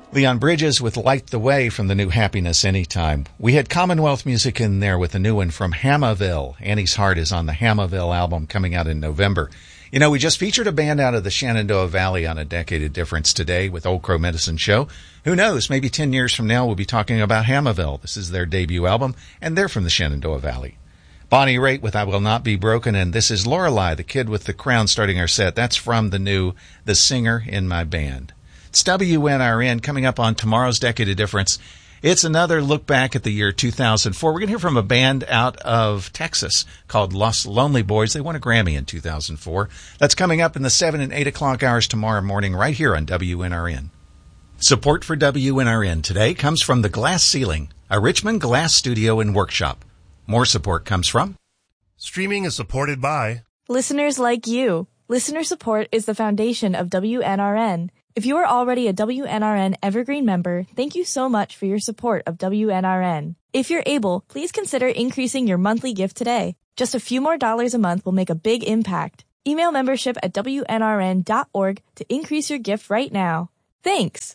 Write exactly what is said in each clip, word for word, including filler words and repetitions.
Leon Bridges with Light the Way from the new Happiness Anytime. We had Commonwealth music in there with a new one from Hamaville. Annie's Heart is on the Hamaville album coming out in November. You know, we just featured a band out of the Shenandoah Valley on A Decade of Difference today with Old Crow Medicine Show. Who knows, maybe ten years from now we'll be talking about Hamaville. This is their debut album, and they're from the Shenandoah Valley. Bonnie Raitt with I Will Not Be Broken, and this is Lorelei, the kid with the crown, starting our set. That's from the new The Singer in My Band. It's W N R N coming up on tomorrow's Decade of Difference. It's another look back at the year two thousand four. We're going to hear from a band out of Texas called Los Lonely Boys. They won a Grammy in two thousand four. That's coming up in the seven and eight o'clock hours tomorrow morning right here on W N R N. Support for W N R N today comes from The Glass Ceiling, a Richmond glass studio and workshop. More support comes from... Streaming is supported by... listeners like you. Listener support is the foundation of W N R N. If you are already a W N R N Evergreen member, thank you so much for your support of W N R N. If you're able, please consider increasing your monthly gift today. Just a few more dollars a month will make a big impact. Email membership at W N R N dot org to increase your gift right now. Thanks.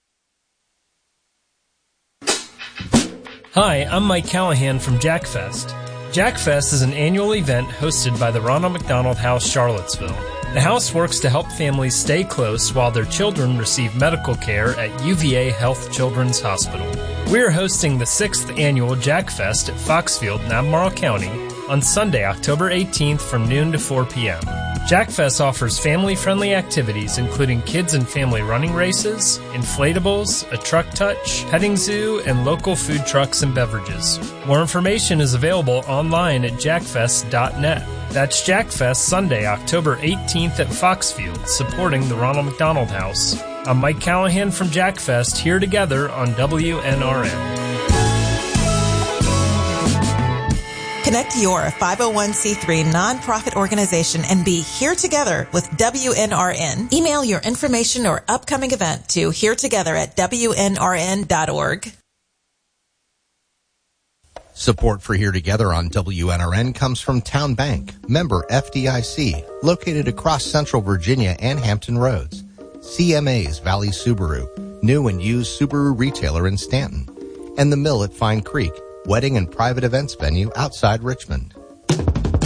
Hi, I'm Mike Callahan from Jackfest. Jackfest is an annual event hosted by the Ronald McDonald House, Charlottesville. The house works to help families stay close while their children receive medical care at U V A Health Children's Hospital. We're hosting the sixth annual Jackfest at Foxfield in Albemarle County on Sunday, October eighteenth from noon to four p.m. Jackfest offers family-friendly activities including kids and family running races, inflatables, a truck touch, petting zoo, and local food trucks and beverages. More information is available online at jackfest dot net. That's Jackfest Sunday, October eighteenth at Foxfield, supporting the Ronald McDonald House. I'm Mike Callahan from Jackfest, here together on W N R N. Connect your five oh one c three nonprofit organization and be here together with W N R N. Email your information or upcoming event to here together at W N R N dot org. Support for Here Together on W N R N comes from Town Bank, member F D I C, located across Central Virginia and Hampton Roads. C M A's Valley Subaru, new and used Subaru retailer in Stanton. And The Mill at Fine Creek, wedding and private events venue outside Richmond.